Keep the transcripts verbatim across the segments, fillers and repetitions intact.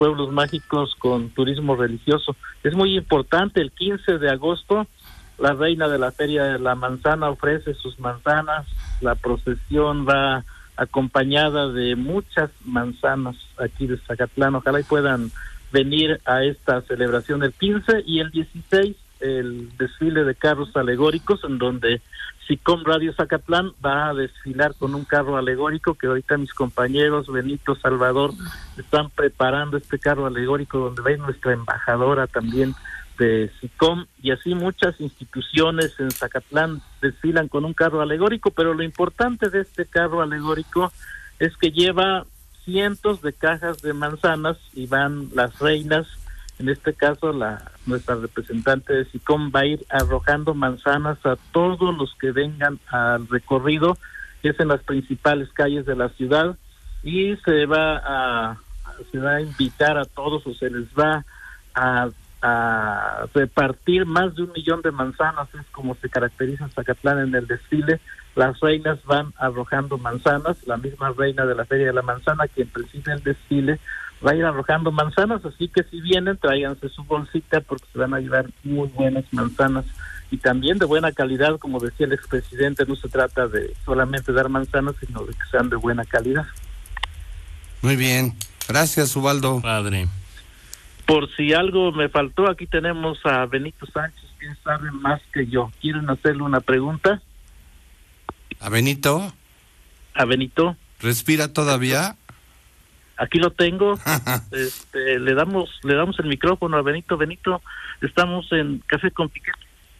pueblos mágicos con turismo religioso. Es muy importante, el quince de agosto, la reina de la Feria de la Manzana ofrece sus manzanas, la procesión va acompañada de muchas manzanas aquí de Zacatlán. Ojalá y puedan venir a esta celebración el quince, y el dieciséis el desfile de carros alegóricos, en donde SICOM Radio Zacatlán va a desfilar con un carro alegórico que ahorita mis compañeros Benito, Salvador están preparando este carro alegórico, donde va a ir nuestra embajadora también de SICOM, y así muchas instituciones en Zacatlán desfilan con un carro alegórico. Pero lo importante de este carro alegórico es que lleva cientos de cajas de manzanas y van las reinas. En este caso, la nuestra representante de SICOM va a ir arrojando manzanas a todos los que vengan al recorrido, que es en las principales calles de la ciudad, y se va a se va a invitar a todos, o se les va a, a repartir más de un millón de manzanas. Es como se caracteriza Zacatlán en el desfile. Las reinas van arrojando manzanas, la misma reina de la Feria de la Manzana, quien preside el desfile, va a ir arrojando manzanas, así que si vienen, tráiganse su bolsita, porque se van a llevar muy buenas manzanas, y también de buena calidad. Como decía el expresidente, no se trata de solamente dar manzanas, sino de que sean de buena calidad. Muy bien, gracias, Ubaldo. Padre. Por si algo me faltó, aquí tenemos a Benito Sánchez, que sabe más que yo. ¿Quieren hacerle una pregunta? ¿A Benito? ¿A Benito? ¿Respira todavía? Aquí lo tengo. este, le damos le damos el micrófono a Benito. Benito, estamos en Café con Piquete.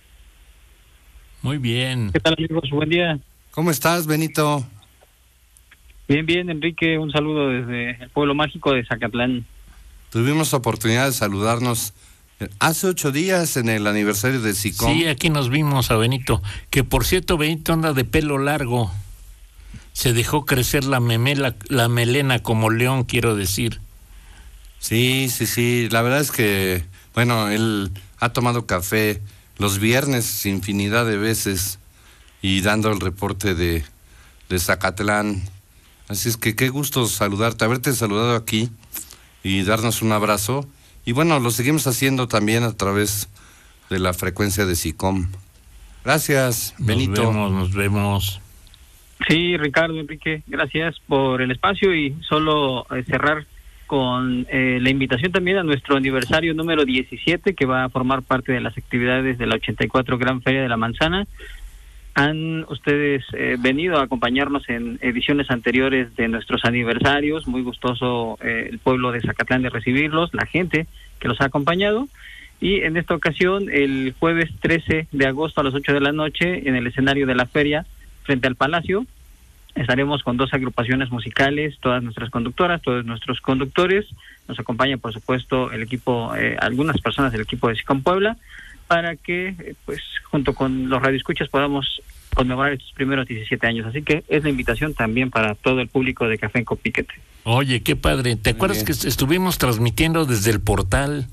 Muy bien. ¿Qué tal, amigos? Buen día. ¿Cómo estás, Benito? Bien, bien, Enrique. Un saludo desde el pueblo mágico de Zacatlán. Tuvimos oportunidad de saludarnos hace ocho días en el aniversario de SICOM. Sí, aquí nos vimos a Benito, que por cierto Benito anda de pelo largo. Se dejó crecer la memela, la melena como león, quiero decir. Sí, sí, sí. La verdad es que, bueno, él ha tomado café los viernes infinidad de veces y dando el reporte de, de Zacatlán. Así es que qué gusto saludarte, haberte saludado aquí y darnos un abrazo. Y bueno, lo seguimos haciendo también a través de la frecuencia de SICOM. Gracias, Benito. Nos vemos, nos vemos. Sí, Ricardo, Enrique, gracias por el espacio, y solo eh, cerrar con eh, la invitación también a nuestro aniversario número diecisiete, que va a formar parte de las actividades de la ochenta y cuatro Gran Feria de la Manzana. Han ustedes eh, venido a acompañarnos en ediciones anteriores de nuestros aniversarios, muy gustoso eh, el pueblo de Zacatlán de recibirlos, la gente que los ha acompañado, y en esta ocasión el jueves trece de agosto a las ocho de la noche en el escenario de la feria frente al Palacio estaremos con dos agrupaciones musicales, todas nuestras conductoras, todos nuestros conductores. Nos acompaña, por supuesto, el equipo, eh, algunas personas del equipo de SICOM Puebla, para que, eh, pues, junto con los radioescuchas podamos conmemorar estos primeros diecisiete años. Así que es la invitación también para todo el público de Café con Piquete. Oye, qué padre. ¿Te acuerdas que estuvimos transmitiendo desde el portal?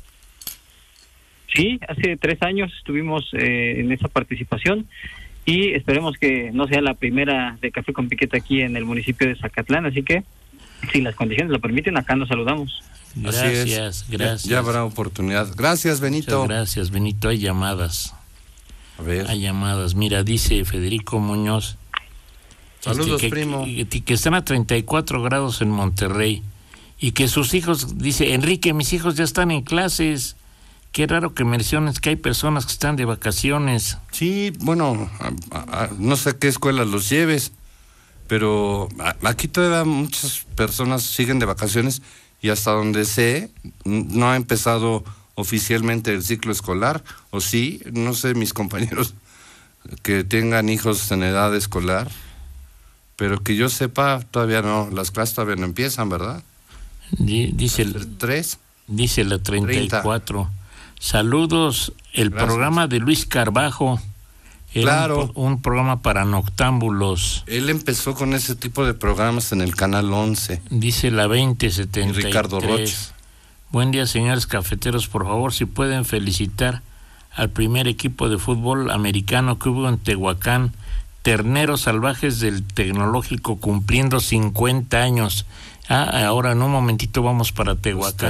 Sí, hace tres años estuvimos eh, en esa participación, y esperemos que no sea la primera de Café con Piquete aquí en el municipio de Zacatlán. Así que, si las condiciones lo permiten, acá nos saludamos. Gracias, gracias. Ya, ya habrá oportunidad. Gracias, Benito. Muchas gracias, Benito. Hay llamadas. A ver. Hay llamadas. Mira, dice Federico Muñoz. Saludos, este, que, primo. Que, que están a treinta y cuatro grados en Monterrey y que sus hijos, dice Enrique, mis hijos ya están en clases. Qué raro que menciones que hay personas que están de vacaciones. Sí, bueno, a, a, a, no sé qué escuelas los lleves, pero a, aquí todavía muchas personas siguen de vacaciones, y hasta donde sé, no ha empezado oficialmente el ciclo escolar, o sí, no sé, mis compañeros que tengan hijos en edad escolar, pero que yo sepa, todavía no, las clases todavía no empiezan, ¿verdad? D- dice el tres. Dice la treinta y cuatro. treinta. Saludos, el Gracias. Programa de Luis Carbajo. Era Claro. Un, un programa para noctámbulos. Él empezó con ese tipo de programas en el Canal once. Dice la veinte setenta y tres. Y Ricardo Rocha. Buen día, señores cafeteros. Por favor, si pueden felicitar al primer equipo de fútbol americano que hubo en Tehuacán, Terneros Salvajes del Tecnológico, cumpliendo cincuenta años. Ah, ahora en un momentito vamos para Tehuacán.